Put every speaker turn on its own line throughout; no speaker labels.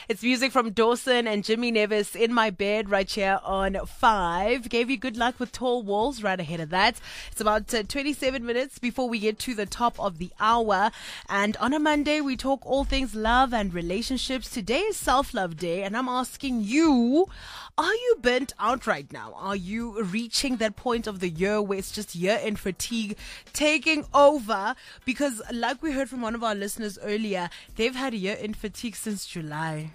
It's music from Dawson and Jimmy Nevis, In My Bed, right here on 5. Gave you good luck with Tall Walls right ahead of that. It's about 27 minutes before we get to the top of the hour. And on a Monday, we talk all things love and relationships. Today is Self-Love Day, and I'm asking you, are you burnt out right now? Are you reaching that point of the year where it's just year-end fatigue taking over? Because like we heard from one of our listeners earlier, they've had year-end fatigue since July.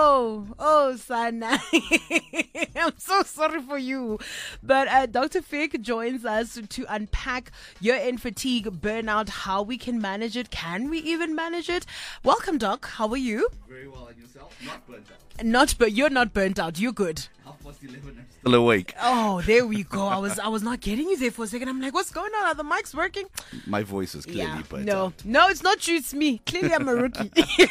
Oh, Sana. I'm so sorry for you. But Dr. Fick joins us to unpack year-end fatigue, burnout, how we can manage it. Can we even manage it? Welcome, Doc. How are you?
Very well, and yourself? Not burnt out.
You're not burnt out. You're good.
11:30, I'm still awake.
Oh, there we go. I was not getting you there for a second. I'm like, what's going on? Are the mics working?
My voice is clearly burnt out.
No, it's not you. It's me. Clearly, I'm a rookie.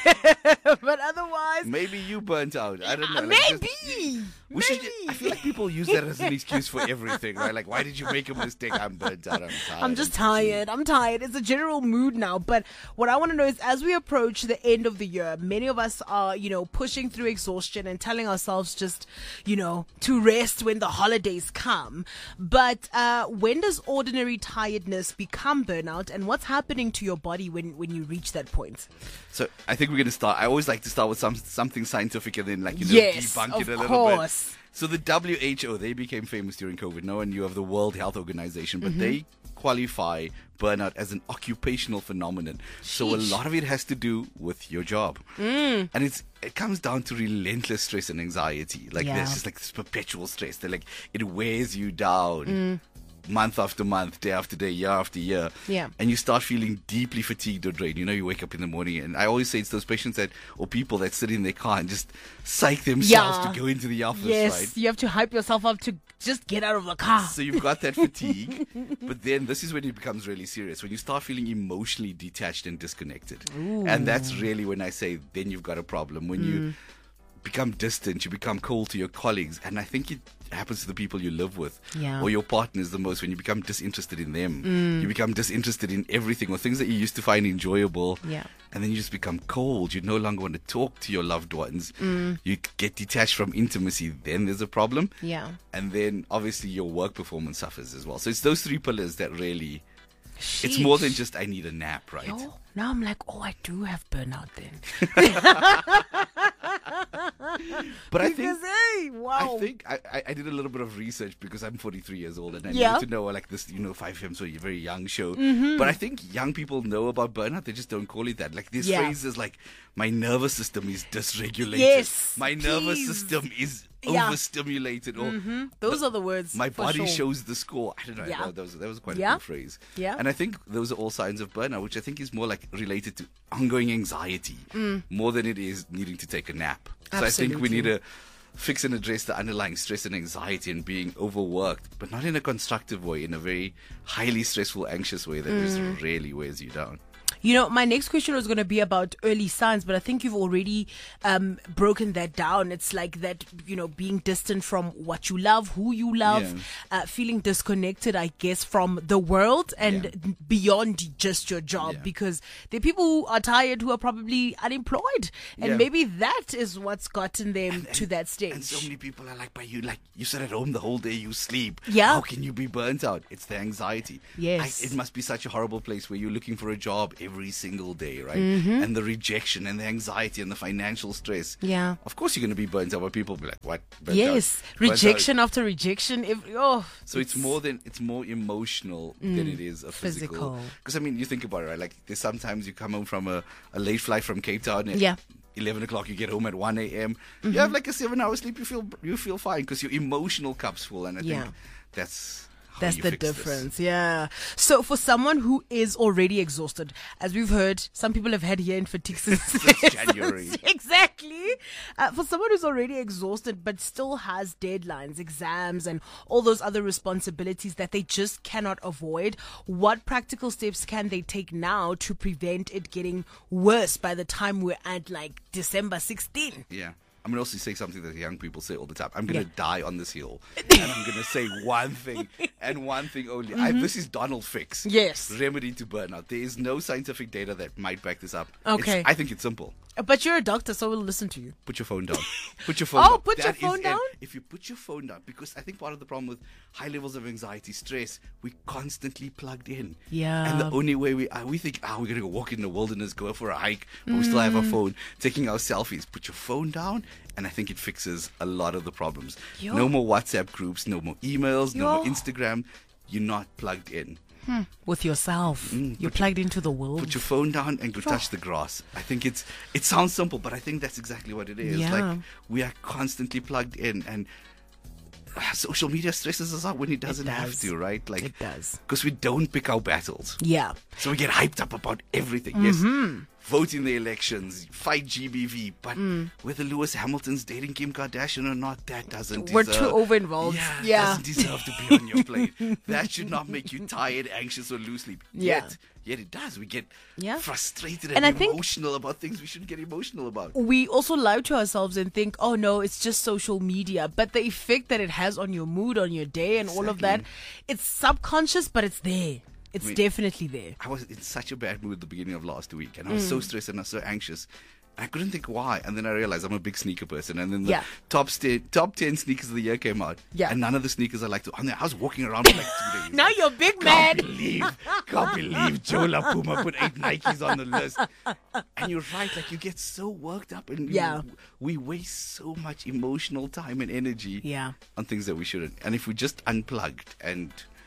But otherwise,
Maybe you burnt out. I don't know.
maybe.
I feel like people use that as an excuse for everything, right? Like, why did you make a mistake? I'm burnt out. I'm tired.
I'm just tired. I'm tired. It's a general mood now. But what I want to know is, as we approach the end of the year, many of us are, pushing through exhaustion and telling ourselves just, to rest when the holidays come. But when does ordinary tiredness become burnout, and what's happening to your body when you reach that point?
So I think we're going to start. I always like to start with something scientific and then
Yes,
debunk it a
of
little
course.
bit. So the WHO, they became famous during COVID. No one knew of the World Health Organization, but they qualify burnout as an occupational phenomenon. So a lot of it has to do with your job. And it comes down to relentless stress and anxiety. Like there's just like this perpetual stress that it wears you down. Month after month, day after day, year after year.
Yeah.
And you start feeling deeply fatigued or drained. You wake up in the morning, and I always say it's those patients or people that sit in their car and just psych themselves to go into the office,
Yes,
right?
you have to hype yourself up to just get out of the car.
So you've got that fatigue, but then this is when it becomes really serious, when you start feeling emotionally detached and disconnected. And that's really when I say then you've got a problem. When you become distant, you become cold to your colleagues, and I think it happens to the people you live with or your partners the most. When you become disinterested in them, you become disinterested in everything or things that you used to find enjoyable, and then you just become cold. You no longer want to talk to your loved ones. You get detached from intimacy. Then there's a problem, and then obviously your work performance suffers as well. So it's those three pillars that really it's more than just I need a nap, right?
Now I'm like, I do have burnout then.
But I think I did a little bit of research because I'm 43 years old and I need to know this 5M, so a very young show. But I think young people know about burnout, they just don't call it that. Like these phrases like my nervous system is dysregulated.
Yes,
my nervous system is overstimulated, or
those are the words.
My body
sure.
shows the score. I don't know. That was quite a good phrase.
Yeah.
And I think those are all signs of burnout, which I think is more like related to ongoing anxiety more than it is needing to take a nap. So I think we need to fix and address the underlying stress and anxiety and being overworked, but not in a constructive way, in a very highly stressful, anxious way that just really wears you down.
My next question was going to be about early signs, but I think you've already broken that down. It's like that, being distant from what you love, who you love, feeling disconnected, I guess, from the world and beyond just your job, because there are people who are tired who are probably unemployed, and maybe that is what's gotten them to that stage.
And so many people are like, but you sit at home the whole day, you sleep.
Yeah.
How can you be burnt out? It's the anxiety.
Yes.
It must be such a horrible place where you're looking for a job every single day, right? And the rejection and the anxiety and the financial stress.
Yeah.
Of course you're going to be burnt out, but people be like, what? Burnt
yes.
out?
Rejection after rejection.
So it's more emotional than it is a physical. Because you think about it, right? Like there's sometimes you come home from a late flight from Cape Town. 11 o'clock, you get home at 1 a.m. You have like a 7-hour sleep, you feel fine because your emotional cup's full. And I think that's
the difference. Yeah. So for someone who is already exhausted, as we've heard, some people have had year-end fatigue since
January.
Exactly. For someone who's already exhausted but still has deadlines, exams, and all those other responsibilities that they just cannot avoid, what practical steps can they take now to prevent it getting worse by the time we're at December 16?
Yeah. I'm going to also say something that young people say all the time. I'm going to die on this hill. And I'm going to say one thing and one thing only. This is Donald Fick's
Yes.
remedy to burnout. There is no scientific data that might back this up.
Okay.
I think it's simple.
But you're a doctor, so we'll listen to you.
Put your phone down. Put your phone
Oh,
down.
put your
That
phone
is
down?
If you put your phone down, because I think part of the problem with high levels of anxiety, stress, we constantly plugged in.
Yeah.
And the only way we think, we're going to go walk in the wilderness, go for a hike, but we still have our phone, taking our selfies. Put your phone down, and I think it fixes a lot of the problems.
Yo.
No more WhatsApp groups, no more emails, no more
Yo.
Instagram. You're not plugged in.
With yourself. You're plugged into the world.
Put your phone down and go touch the grass. I think it sounds simple, but I think that's exactly what it is.
Yeah.
Like, we are constantly plugged in, and social media stresses us out when it doesn't have
does.
to, right? Like,
It does.
because we don't pick our battles.
Yeah.
So we get hyped up about everything. Yes, vote in the elections, fight GBV, but whether Lewis Hamilton's dating Kim Kardashian or not, that doesn't
We're
deserve.
too over-involved. Yeah.
Doesn't deserve to be on your plate. That should not make you tired, anxious, or lose sleep.
Yeah.
Yet it does. We get
Yeah.
frustrated
And
and
I think-
emotional about things we shouldn't get emotional about.
We also lie to ourselves and think, oh no, it's just social media. But the effect that it has on your mood, on your day, and all of that, it's subconscious, but it's there. It's definitely there.
I was in such a bad mood at the beginning of last week, and I was so stressed and I was so anxious. I couldn't think why, and then I realized I'm a big sneaker person, and then the
Yeah.
top 10 sneakers of the year came out,
Yeah.
and none of the sneakers I liked. I was walking around for like 2 days.
Now you're big man.
Can't believe Joe LaPuma put 8 Nikes on the list. And you're right, like, you get so worked up, and
Yeah.
we waste so much emotional time and energy
Yeah.
on things that we shouldn't. And if we just unplugged and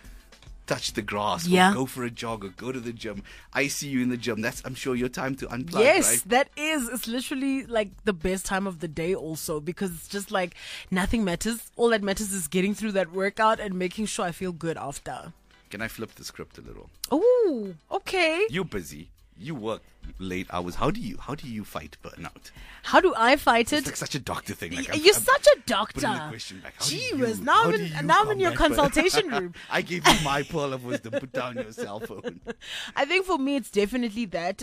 touch the grass,
Yeah.
or go for a jog, or go to the gym. I see you in the gym. That's, I'm sure, your time to unplug,
Yes,
right?
that is. It's literally like the best time of the day also, because it's just like nothing matters. All that matters is getting through that workout and making sure I feel good after.
Can I flip the script a little?
Oh, okay.
You're busy. You work late hours. How do you fight burnout?
How do I fight
It's
it?
like such a doctor thing. Like,
You're such a
putting the
doctor.
question back. How do
Gee
you-
whiz, now
how
I'm
do
in,
you
now I'm in your
combat burnout?
consultation room.
I gave you my pearl of wisdom. Put down your cell phone.
I think for me, it's definitely that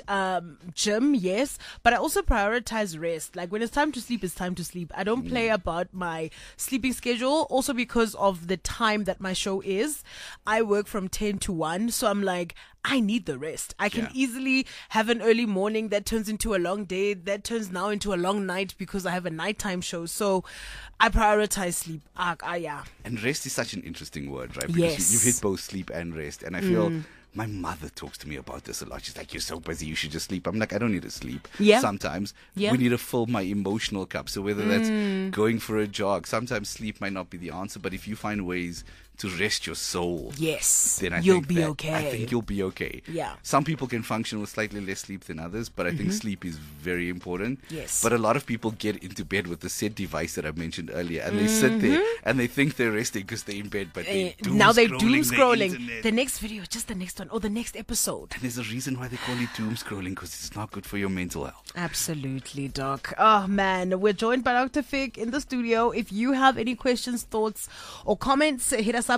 gym, yes, but I also prioritize rest. Like when it's time to sleep, it's time to sleep. I don't play about my sleeping schedule. Also because of the time that my show is, I work from 10 to 1. So I'm like, I need the rest. I can
Yeah.
easily have an early morning that turns into a long day, that turns now into a long night because I have a nighttime show. So I prioritize sleep. Yeah.
And rest is such an interesting word, right? Because
Yes.
you've hit both sleep and rest. And I feel my mother talks to me about this a lot. She's like, you're so busy, you should just sleep. I'm like, I don't need to sleep.
Yeah.
Sometimes
Yeah.
we need to fill my emotional cup. So whether that's going for a jog, sometimes sleep might not be the answer, but if you find ways to rest your soul,
Yes.
then
You'll
think
be
that-
okay.
I think you'll be okay.
Yeah.
Some people can function with slightly less sleep than others, but I think sleep is very important.
Yes.
But a lot of people get into bed with the said device that I mentioned earlier, and they sit there and they think they're resting because they're in bed, but
Now they're doom
the
scrolling.
internet.
The next video, just the next one, or the next episode.
And there's a reason why they call it doom scrolling, because it's not good for your mental health.
Absolutely, Doc. Oh, man. We're joined by Dr. Fig in the studio. If you have any questions, thoughts, or comments, hit us up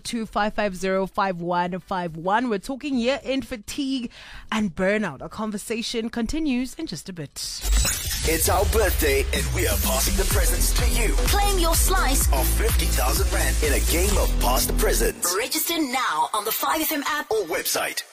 082-550-5151. We're talking year-end fatigue and burnout. Our conversation continues in just a bit.
It's our birthday and we are passing the presents to you.
Claim your slice.
Of 50,000 Rand in a game of Pass the Presents.
Register now on the 5FM app
Or website